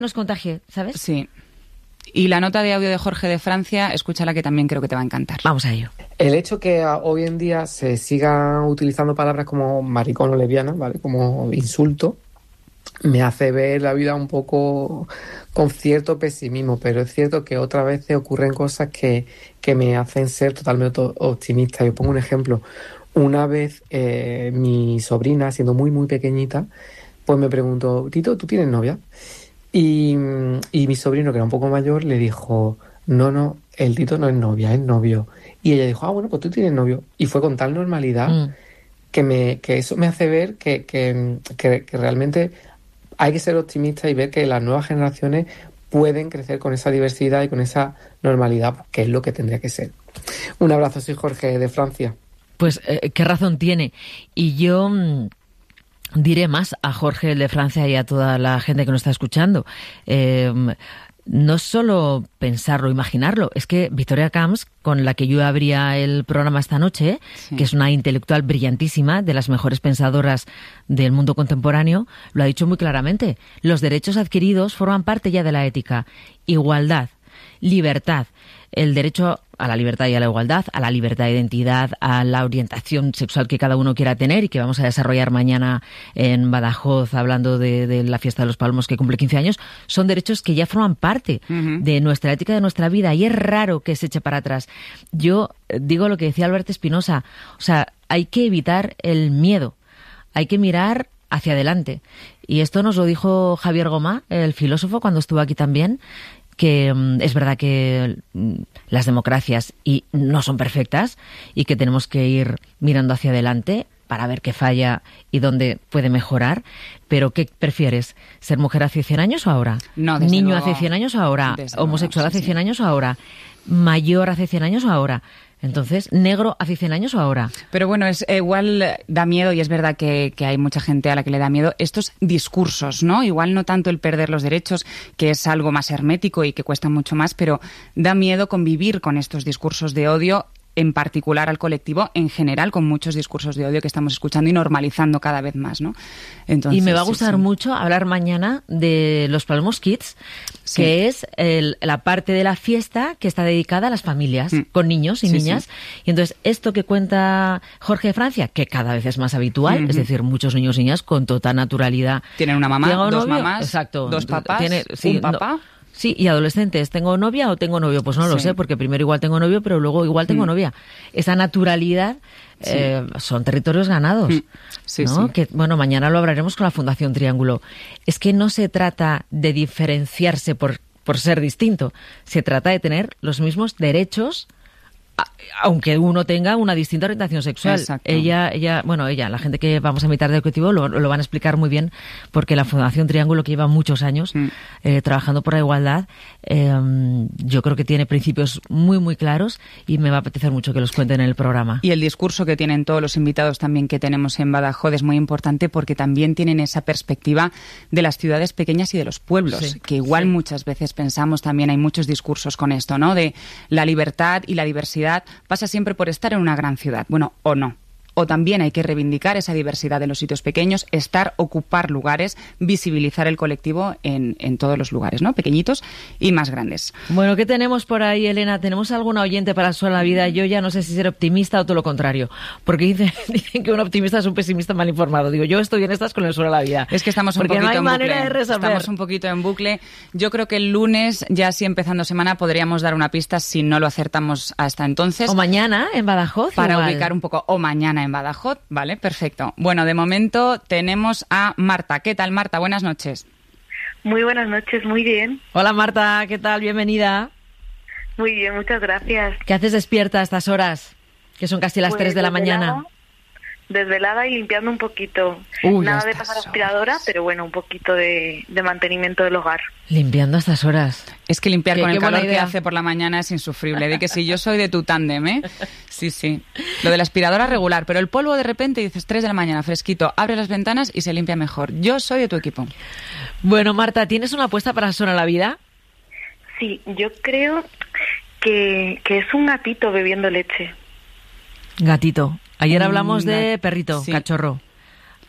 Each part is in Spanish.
nos contagie, ¿sabes? Sí. Y la nota de audio de Jorge de Francia, escúchala, que también creo que te va a encantar. Vamos a ello. El hecho que hoy en día se sigan utilizando palabras como maricón o lesbiana, ¿vale?, como insulto, me hace ver la vida un poco con cierto pesimismo, pero es cierto que otras veces ocurren cosas que me hacen ser totalmente optimista. Yo pongo un ejemplo. Una vez mi sobrina, siendo muy, muy pequeñita, pues me preguntó: Tito, ¿tú tienes novia? Y mi sobrino, que era un poco mayor, le dijo: no, el Tito no es novia, es novio. Y ella dijo: bueno, pues tú tienes novio. Y fue con tal normalidad que eso me hace ver que realmente hay que ser optimista y ver que las nuevas generaciones pueden crecer con esa diversidad y con esa normalidad, que es lo que tendría que ser. Un abrazo, soy Jorge de Francia. Pues qué razón tiene. Y yo diré más a Jorge de Francia y a toda la gente que nos está escuchando. No es solo pensarlo, imaginarlo, es que Victoria Camps, con la que yo abría el programa esta noche, sí, que es una intelectual brillantísima, de las mejores pensadoras del mundo contemporáneo, lo ha dicho muy claramente. Los derechos adquiridos forman parte ya de la ética. Igualdad, libertad, el derecho a la libertad y a la igualdad, a la libertad de identidad, a la orientación sexual que cada uno quiera tener y que vamos a desarrollar mañana en Badajoz, hablando de la fiesta de los Palmos que cumple 15 años, son derechos que ya forman parte de nuestra ética, de nuestra vida, y es raro que se eche para atrás. Yo digo lo que decía Albert Espinosa, o sea, hay que evitar el miedo, hay que mirar hacia adelante. Y esto nos lo dijo Javier Gomá, el filósofo, cuando estuvo aquí también, que es verdad que las democracias no son perfectas y que tenemos que ir mirando hacia adelante para ver qué falla y dónde puede mejorar. Pero ¿qué prefieres? ¿Ser mujer hace 100 años o ahora? No, ¿Niño luego, hace 100 años o ahora? ¿Homosexual luego, sí, hace 100 años o ahora? ¿Mayor hace 100 años o ahora? Entonces, ¿negro hace 100 años o ahora? Pero bueno, es igual da miedo, y es verdad que hay mucha gente a la que le da miedo estos discursos, ¿no? Igual no tanto el perder los derechos, que es algo más hermético y que cuesta mucho más, pero da miedo convivir con estos discursos de odio, en particular al colectivo, en general, con muchos discursos de odio que estamos escuchando y normalizando cada vez más, ¿no? Entonces, y me va a gustar mucho hablar mañana de los Palmos Kids, que es la parte de la fiesta que está dedicada a las familias, con niños y niñas. Y entonces, esto que cuenta Jorge de Francia, que cada vez es más habitual, es decir, muchos niños y niñas con total naturalidad. Tienen una mamá, dos novio, mamás, exacto, dos papás, un papá. Sí, y adolescentes, ¿tengo novia o tengo novio? Pues no lo sé, porque primero igual tengo novio, pero luego igual tengo novia. Esa naturalidad son territorios ganados, ¿no? Que, bueno, mañana lo hablaremos con la Fundación Triángulo. Es que no se trata de diferenciarse por ser distinto, se trata de tener los mismos derechos, aunque uno tenga una distinta orientación sexual. Exacto. Ella, la gente que vamos a invitar del colectivo lo van a explicar muy bien, porque la Fundación Triángulo, que lleva muchos años trabajando por la igualdad, yo creo que tiene principios muy, muy claros, y me va a apetecer mucho que los cuenten en el programa. Y el discurso que tienen todos los invitados también que tenemos en Badajoz es muy importante, porque también tienen esa perspectiva de las ciudades pequeñas y de los pueblos, que igual muchas veces pensamos, también hay muchos discursos con esto, ¿no? De la libertad y la diversidad pasa siempre por estar en una gran ciudad. Bueno, o no. O también hay que reivindicar esa diversidad en los sitios pequeños, ocupar lugares, visibilizar el colectivo en todos los lugares, ¿no? Pequeñitos y más grandes. Bueno, ¿qué tenemos por ahí, Elena? ¿Tenemos alguna oyente para el Sol de la Vida? Yo ya no sé si ser optimista o todo lo contrario, porque dicen que un optimista es un pesimista mal informado. Digo, yo estoy en estas con el Sol de la Vida. Es que estamos un porque poquito no hay en manera bucle. De resolver. Estamos un poquito en bucle. Yo creo que el lunes, ya así empezando semana, podríamos dar una pista si no lo acertamos hasta entonces. O mañana en Badajoz. Para ubicar un poco. O mañana en Badajoz. Vale, perfecto. Bueno, de momento tenemos a Marta. ¿Qué tal, Marta? Buenas noches. Muy buenas noches, muy bien. Hola, Marta, ¿qué tal? Bienvenida. Muy bien, muchas gracias. ¿Qué haces despierta a estas horas? Que son casi las 3 de la mañana. Desvelada y limpiando un poquito. Nada de pasar aspiradora, pero bueno, un poquito de mantenimiento del hogar. Limpiando a estas horas. Es que limpiar con el calor que hace por la mañana es insufrible. De que si yo soy de tu tándem, ¿eh? Sí. Lo de la aspiradora regular, pero el polvo de repente dices 3 de la mañana, fresquito, abre las ventanas y se limpia mejor. Yo soy de tu equipo. Bueno, Marta, ¿tienes una apuesta para Suena la Vida? Sí, yo creo que es un gatito bebiendo leche. Gatito. Ayer hablamos de perrito, cachorro.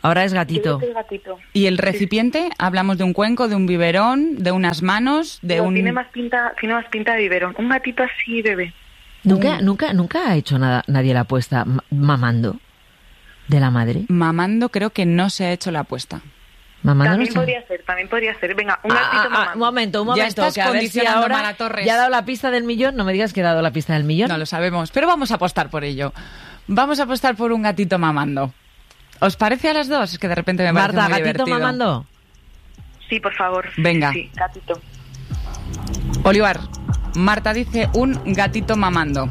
Ahora es gatito. ¿Y el recipiente? ¿Hablamos de un cuenco, de un biberón, de unas manos, de un...? Tiene más pinta de biberón. Un gatito así, bebé. ¿Nunca ha hecho nadie la apuesta mamando de la madre? Mamando creo que no se ha hecho la apuesta. Mamando también podría ser. Venga, un gatito mamando. Un momento. Ya estás condicionando a Mara Torres. ¿Ya ha dado la pista del millón? No me digas que ha dado la pista del millón. No lo sabemos, pero vamos a apostar por ello. Vamos a apostar por un gatito mamando. ¿Os parece a las dos? Es que de repente me parece Marta, muy divertido. ¿gatito mamando? Sí, por favor. Venga. Sí, gatito. Olivar, Marta dice un gatito mamando.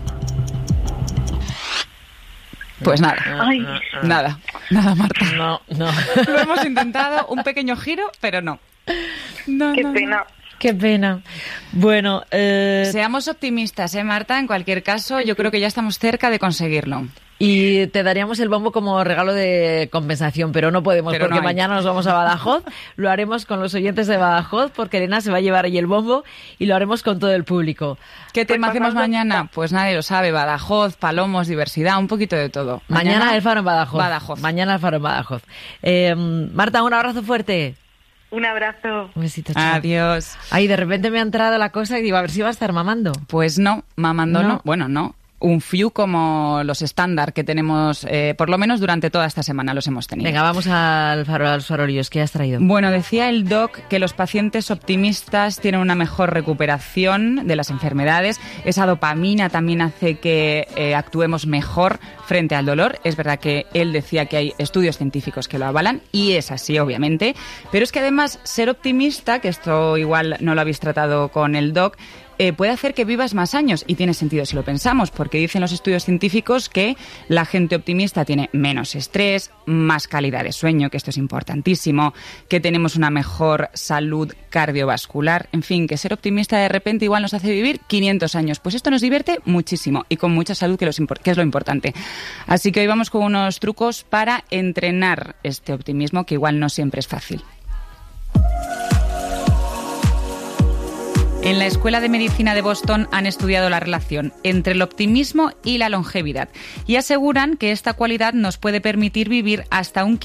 Pues nada. Ay. Nada, Marta. No. Lo hemos intentado, un pequeño giro, pero no. Qué pena. Qué pena. Bueno, seamos optimistas, Marta. En cualquier caso, yo creo que ya estamos cerca de conseguirlo. Y te daríamos el bombo como regalo de compensación, pero no podemos porque mañana nos vamos a Badajoz. Lo haremos con los oyentes de Badajoz porque Elena se va a llevar ahí el bombo y lo haremos con todo el público. ¿Qué tema hacemos mañana? Pues nadie lo sabe. Badajoz, palomos, diversidad, un poquito de todo. Mañana el Faro en Badajoz. Mañana el Faro en Badajoz. Marta, un abrazo fuerte. Un abrazo. Un besito, chao. Adiós. Ay, de repente me ha entrado la cosa y digo, a ver si va a estar mamando. Pues no, mamando no. Bueno, no. Un few como los estándar que tenemos, por lo menos durante toda esta semana los hemos tenido. Venga, vamos a los farolillos. ¿Qué has traído? Bueno, decía el doc que los pacientes optimistas tienen una mejor recuperación de las enfermedades. Esa dopamina también hace que actuemos mejor frente al dolor. Es verdad que él decía que hay estudios científicos que lo avalan y es así, obviamente. Pero es que además ser optimista, que esto igual no lo habéis tratado con el doc, puede hacer que vivas más años y tiene sentido si lo pensamos, porque dicen los estudios científicos que la gente optimista tiene menos estrés, más calidad de sueño, que esto es importantísimo, que tenemos una mejor salud cardiovascular, en fin, que ser optimista de repente igual nos hace vivir 500 años. Pues esto nos divierte muchísimo y con mucha salud, que es lo importante. Así que hoy vamos con unos trucos para entrenar este optimismo, que igual no siempre es fácil. En la Escuela de Medicina de Boston han estudiado la relación entre el optimismo y la longevidad y aseguran que esta cualidad nos puede permitir vivir hasta un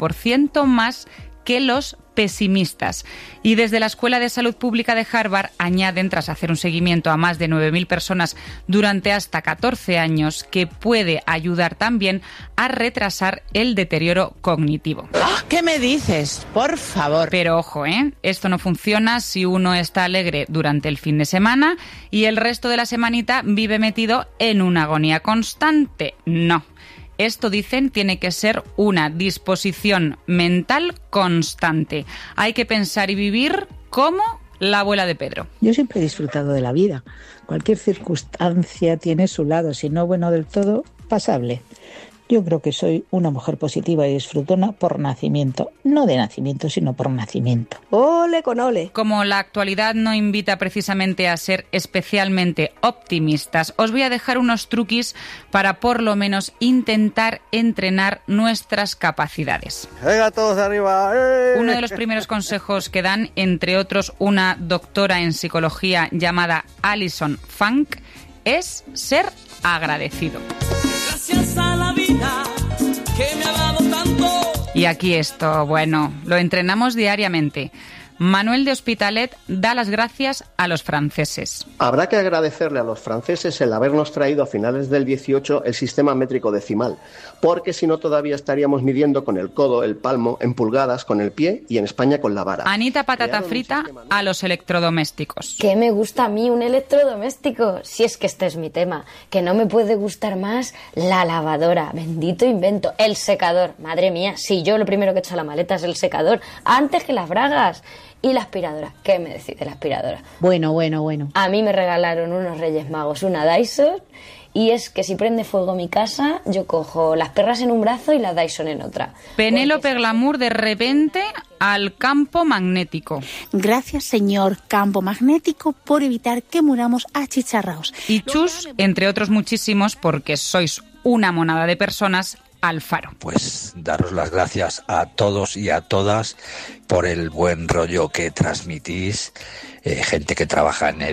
15% más que los pesimistas. Y desde la Escuela de Salud Pública de Harvard añaden, tras hacer un seguimiento a más de 9.000 personas durante hasta 14 años, que puede ayudar también a retrasar el deterioro cognitivo. ¿Qué me dices? Por favor. Pero ojo, esto no funciona si uno está alegre durante el fin de semana y el resto de la semanita vive metido en una agonía constante. No. Esto, dicen, tiene que ser una disposición mental constante. Hay que pensar y vivir como la abuela de Pedro. Yo siempre he disfrutado de la vida. Cualquier circunstancia tiene su lado, si no bueno del todo, pasable. Yo creo que soy una mujer positiva y disfrutona por nacimiento. No de nacimiento, sino por nacimiento. ¡Ole con ole! Como la actualidad no invita precisamente a ser especialmente optimistas, os voy a dejar unos truquis para por lo menos intentar entrenar nuestras capacidades. ¡Venga, todos arriba! Uno de los primeros consejos que dan, entre otros una doctora en psicología llamada Alison Funk, es ser agradecido. Gracias a la vida que me ha dado tanto. Y aquí esto, bueno, lo entrenamos diariamente. Manuel de Hospitalet da las gracias a los franceses. Habrá que agradecerle a los franceses el habernos traído a finales del 18 el sistema métrico decimal, porque si no todavía estaríamos midiendo con el codo, el palmo, en pulgadas, con el pie y en España con la vara. Anita Patata Frita a los electrodomésticos. ¿Qué me gusta a mí un electrodoméstico? Si es que este es mi tema, que no me puede gustar más la lavadora, bendito invento, el secador, madre mía, si yo lo primero que echo a la maleta es el secador, antes que las bragas. Y la aspiradora, ¿qué me decís de la aspiradora? Bueno. A mí me regalaron unos Reyes Magos una Dyson y es que si prende fuego mi casa, yo cojo las perras en un brazo y la Dyson en otra. Penélope Glamour de repente al campo magnético. Gracias, señor campo magnético, por evitar que muramos achicharraos. Y Chus, entre otros muchísimos, porque sois una monada de personas, al Faro. Pues daros las gracias a todos y a todas por el buen rollo que transmitís, gente que trabaja en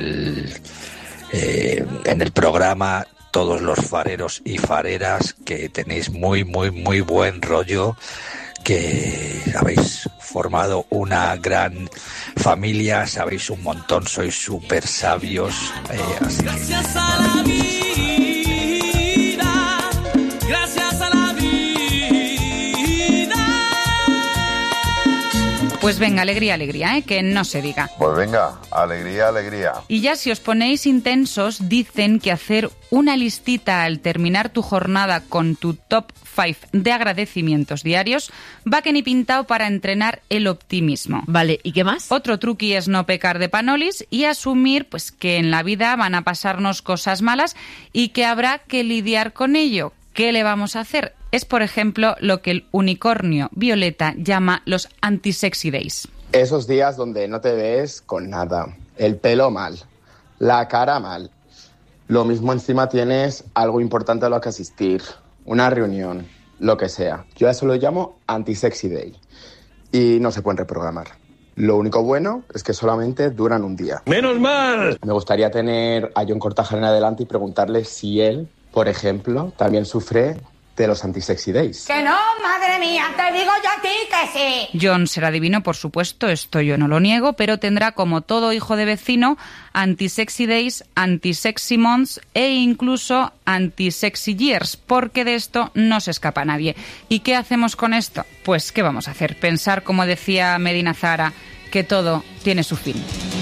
el programa, todos los fareros y fareras que tenéis muy buen rollo. que habéis formado una gran familia, sabéis un montón, sois súper sabios. Así que... Gracias a la vida, gracias a la vida. Pues venga, alegría, alegría, que no se diga. Pues venga, alegría, alegría. Y ya si os ponéis intensos, dicen que hacer una listita al terminar tu jornada con tu top 5 de agradecimientos diarios va que ni pintado para entrenar el optimismo. Vale, ¿y qué más? Otro truqui es no pecar de panolis y asumir pues que en la vida van a pasarnos cosas malas y que habrá que lidiar con ello. ¿Qué le vamos a hacer? Es, por ejemplo, lo que el unicornio Violeta llama los anti-sexy days. Esos días donde no te ves con nada, el pelo mal, la cara mal. Lo mismo encima tienes algo importante a lo que asistir, una reunión, lo que sea. Yo a eso lo llamo anti-sexy day y no se pueden reprogramar. Lo único bueno es que solamente duran un día. ¡Menos mal! Me gustaría tener a John Cortajarena adelante y preguntarle si él, por ejemplo, también sufre de los anti-sexy days. Que no, madre mía, te digo yo a ti que sí. John será divino, por supuesto, esto yo no lo niego, pero tendrá, como todo hijo de vecino, anti-sexy days, anti-sexy months e incluso anti-sexy years, porque de esto no se escapa nadie. ¿Y qué hacemos con esto? Pues, ¿qué vamos a hacer? Pensar, como decía Medina Zahara, que todo tiene su fin.